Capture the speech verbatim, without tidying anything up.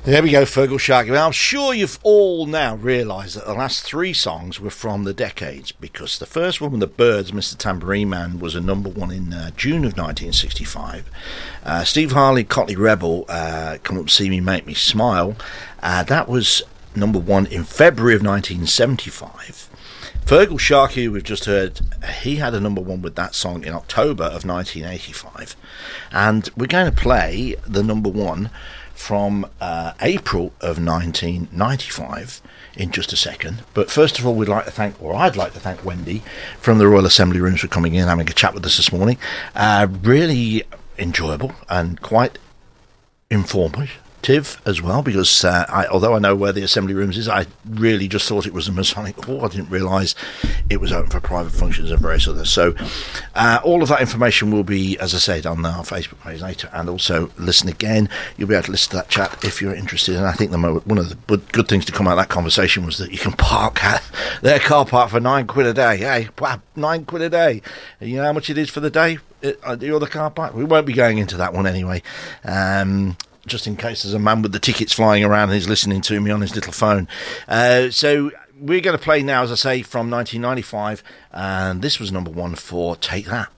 There we go, Fergal Sharkey. Well, I'm sure you've all now realised that the last three songs were from the decades, because the first one, The Byrds, Mister Tambourine Man, was a number one in uh, June of nineteen sixty-five. Uh, Steve Harley, Cotley Rebel, uh, Come Up See Me, Make Me Smile. Uh, that was number one in February of nineteen seventy-five. Fergal Sharkey, we've just heard, he had a number one with that song in October of nineteen eighty-five. And we're going to play the number one from uh, April of nineteen ninety-five in just a second. But first of all, we'd like to thank, or I'd like to thank Wendy from the Royal Assembly Rooms for coming in and having a chat with us this morning. Uh, really enjoyable and quite informative as well, because uh, I, although I know where the Assembly Rooms is, I really just thought it was a Masonic hall. I didn't realise it was open for private functions and various others. So uh, all of that information will be, as I said, on our Facebook page later, and also listen again. You'll be able to listen to that chat if you're interested. And I think the mo- one of the good things to come out of that conversation was that you can park at their car park for nine quid a day. Hey, wow, nine quid a day. You know how much it is for the day at the other car park? We won't be going into that one anyway. Um... just in case there's a man with the tickets flying around and he's listening to me on his little phone. Uh, so we're going to play now, as I say, from nineteen ninety-five, and this was number one for Take That.